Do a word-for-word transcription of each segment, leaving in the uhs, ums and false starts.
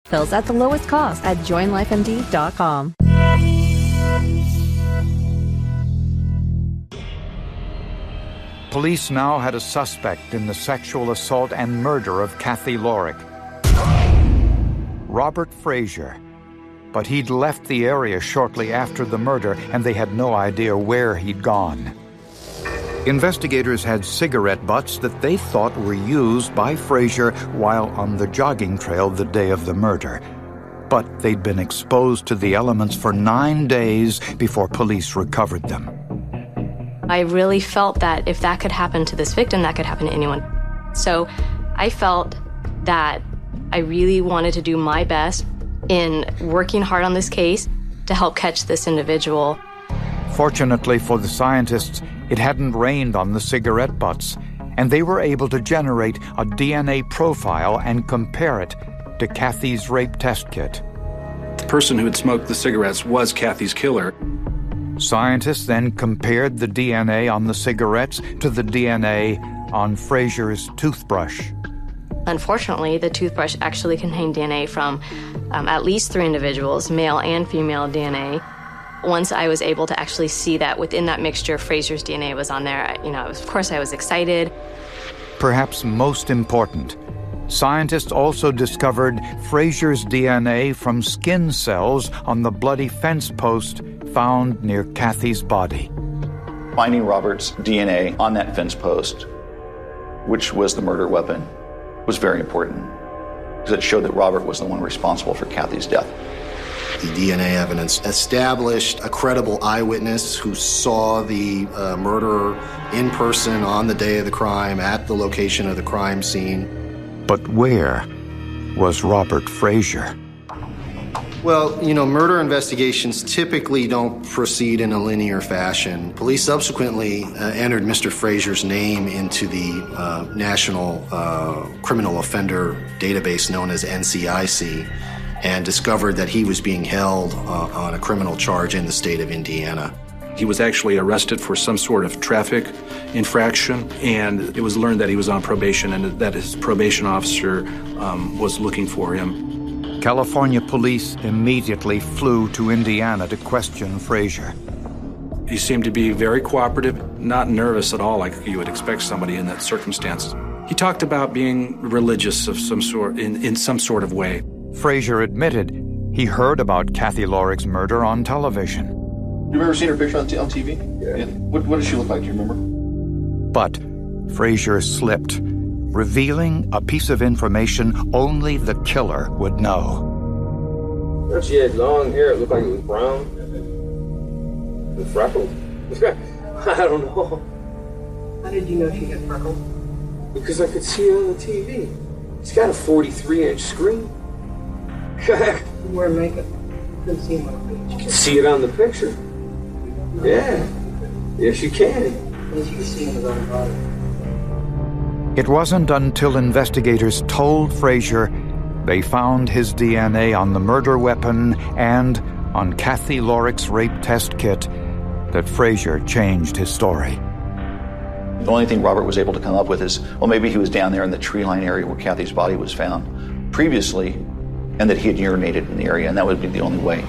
Pills at the lowest cost at join life M D dot com. Police now had a suspect in the sexual assault and murder of Kathy Lorick. Robert Frazier. But he'd left the area shortly after the murder, and they had no idea where he'd gone. Investigators had cigarette butts that they thought were used by Frazier while on the jogging trail the day of the murder. But they'd been exposed to the elements for nine days before police recovered them. I really felt that if that could happen to this victim, that could happen to anyone. So I felt that I really wanted to do my best in working hard on this case to help catch this individual. Fortunately for the scientists, it hadn't rained on the cigarette butts, and they were able to generate a D N A profile and compare it to Kathy's rape test kit. The person who had smoked the cigarettes was Kathy's killer. Scientists then compared the D N A on the cigarettes to the D N A on Frazier's toothbrush. Unfortunately, the toothbrush actually contained D N A from um, at least three individuals, male and female D N A. Once I was able to actually see that within that mixture, Frazier's D N A was on there, you know, of course I was excited. Perhaps most important, scientists also discovered Frazier's D N A from skin cells on the bloody fence post found near Kathy's body. Finding Robert's D N A on that fence post, which was the murder weapon, was very important because it showed that Robert was the one responsible for Kathy's death. The D N A evidence established a credible eyewitness who saw the uh, murderer in person on the day of the crime at the location of the crime scene. But where was Robert Frazier? Well, you know, murder investigations typically don't proceed in a linear fashion. Police subsequently uh, entered Mister Frazier's name into the uh, National uh, Criminal Offender Database known as N C I C and discovered that he was being held uh, on a criminal charge in the state of Indiana. He was actually arrested for some sort of traffic infraction, and it was learned that he was on probation and that his probation officer um, was looking for him. California police immediately flew to Indiana to question Frazier. He seemed to be very cooperative, not nervous at all like you would expect somebody in that circumstance. He talked about being religious of some sort, in, in some sort of way. Frazier admitted he heard about Kathy Lorick's murder on television. You remember seeing her picture on, t- on T V? Yeah. yeah. What, what did she look like? Do you remember? But Frazier slipped, revealing a piece of information only the killer would know. She had long hair. It looked like it was brown. With freckles. I don't know. How did you know she had freckles? Because I could see her on the T V. She's got a forty-three inch screen. Wear makeup. Couldn't see my face. You can see it on the picture. Yeah. Yes, you can. As you can see in his own body. It wasn't until investigators told Frazier they found his D N A on the murder weapon and on Kathy Lorick's rape test kit that Frazier changed his story. The only thing Robert was able to come up with is, well, maybe he was down there in the tree line area where Kathy's body was found previously, and that he had urinated in the area, and that would be the only way.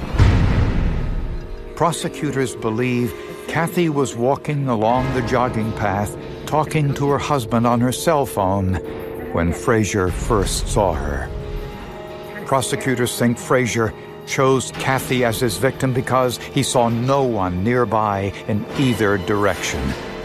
Prosecutors believe Kathy was walking along the jogging path, talking to her husband on her cell phone when Frazier first saw her. Prosecutors think Frazier chose Kathy as his victim because he saw no one nearby in either direction.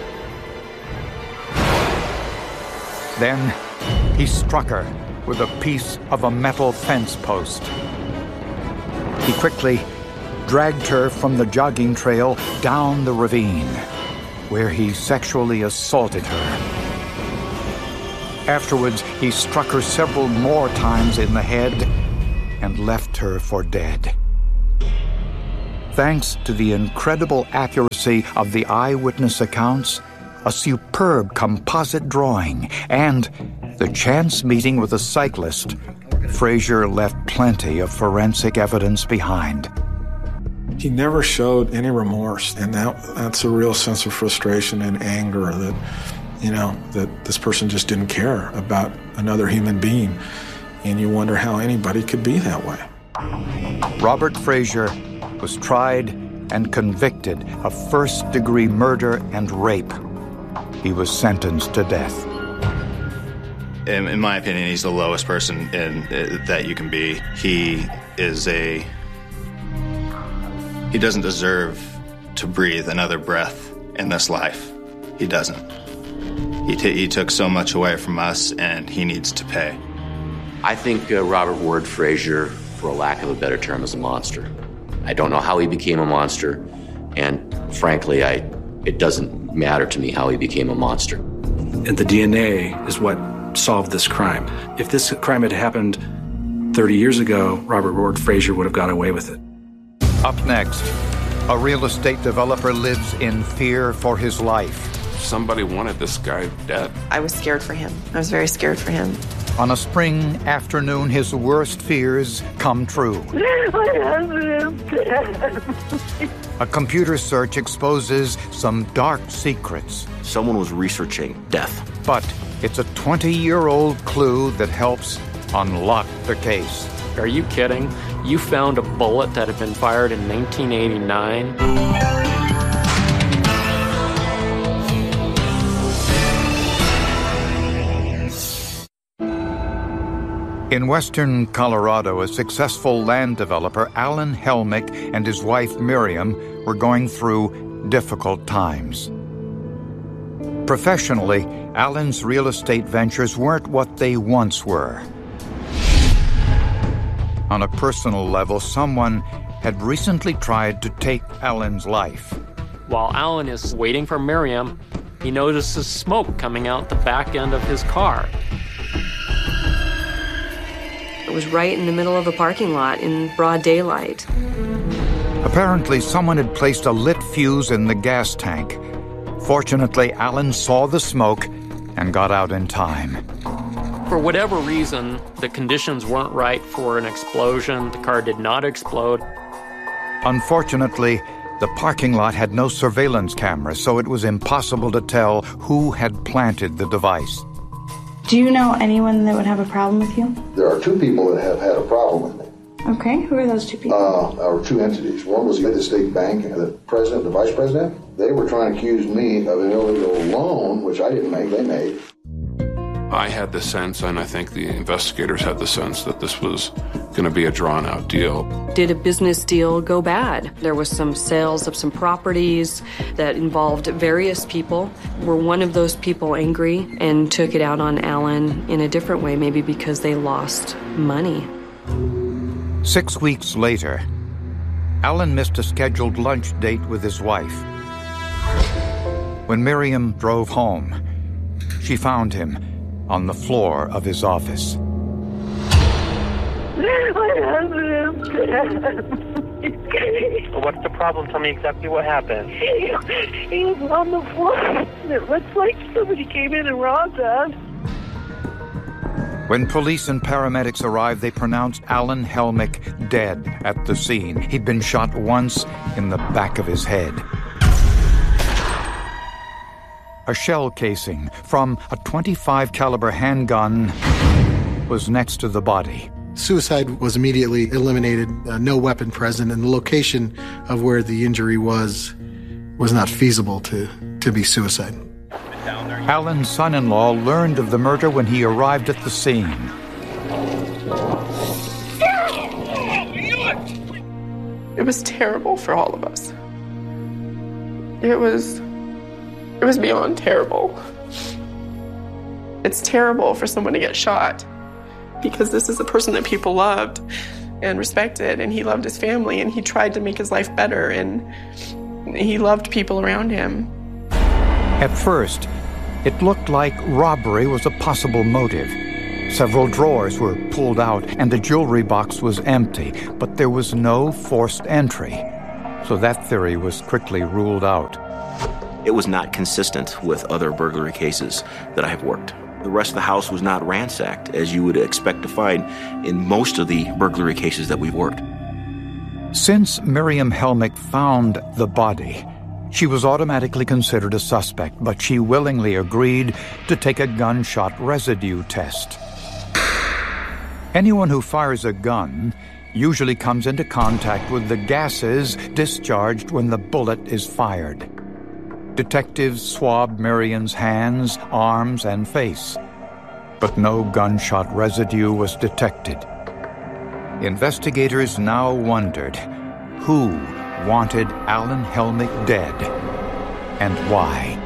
Then he struck her with a piece of a metal fence post. He quickly dragged her from the jogging trail down the ravine, where he sexually assaulted her. Afterwards, he struck her several more times in the head and left her for dead. Thanks to the incredible accuracy of the eyewitness accounts, a superb composite drawing, and the chance meeting with a cyclist, Frazier left plenty of forensic evidence behind. He never showed any remorse, and that, that's a real sense of frustration and anger that, you know, that this person just didn't care about another human being. and you wonder how anybody could be that way. Robert Frazier was tried and convicted of first-degree murder and rape. He was sentenced to death. In, in my opinion, he's the lowest person in, uh, that you can be. He is a... He doesn't deserve to breathe another breath in this life. He doesn't. He, t- he took so much away from us, and he needs to pay. I think uh, Robert Ward Frazier, for a lack of a better term, is a monster. I don't know how he became a monster, and frankly, I it doesn't matter to me how he became a monster. And the D N A is what solved this crime. If this crime had happened thirty years ago, Robert Ward Frazier would have got away with it. Up next, a real estate developer lives in fear for his life. Somebody wanted this guy dead. I was scared for him. I was very scared for him. On a spring afternoon, his worst fears come true. A computer search exposes some dark secrets. Someone was researching death. But it's a twenty-year-old clue that helps unlock the case. Are you kidding? You found a bullet that had been fired in nineteen eighty-nine? In western Colorado, a successful land developer, Alan Helmick, and his wife Miriam were going through difficult times. Professionally, Alan's real estate ventures weren't what they once were. On a personal level, someone had recently tried to take Alan's life. While Alan is waiting for Miriam, he notices smoke coming out the back end of his car. It was right in the middle of a parking lot in broad daylight. Apparently, someone had placed a lit fuse in the gas tank. Fortunately, Alan saw the smoke and got out in time. For whatever reason, the conditions weren't right for an explosion. The car did not explode. Unfortunately, the parking lot had no surveillance cameras, so it was impossible to tell who had planted the device. Do you know anyone that would have a problem with you? There are two people that have had a problem with me. Okay, who are those two people? Uh, or two entities. One was the State Bank, the president, the vice president. They were trying to accuse me of an illegal loan, which I didn't make, they made. I had the sense, and I think the investigators had the sense, that this was going to be a drawn-out deal. Did a business deal go bad? There was some sales of some properties that involved various people. Were one of those people angry and took it out on Alan in a different way, maybe because they lost money? Six weeks later, Alan missed a scheduled lunch date with his wife. When Miriam drove home, she found him on the floor of his office. What's the problem? Tell me exactly what happened. He, he was on the floor. It looks like somebody came in and robbed us. When police and paramedics arrived, they pronounced Alan Helmick dead at the scene. He'd been shot once in the back of his head. A shell casing from a twenty-five caliber handgun was next to the body. Suicide was immediately eliminated, uh, no weapon present, and the location of where the injury was was not feasible to, to be suicide. Alan's son-in-law learned of the murder when he arrived at the scene. It was terrible for all of us. It was... It was beyond terrible. It's terrible for someone to get shot because this is a person that people loved and respected, and he loved his family, and he tried to make his life better, and he loved people around him. At first, it looked like robbery was a possible motive. Several drawers were pulled out, and the jewelry box was empty, but there was no forced entry. So that theory was quickly ruled out. It was not consistent with other burglary cases that I have worked. The rest of the house was not ransacked, as you would expect to find in most of the burglary cases that we've worked. Since Miriam Helmick found the body, she was automatically considered a suspect, but she willingly agreed to take a gunshot residue test. Anyone who fires a gun usually comes into contact with the gases discharged when the bullet is fired. Detectives swabbed Marion's hands, arms, and face, but no gunshot residue was detected. Investigators now wondered who wanted Alan Helmick dead and why.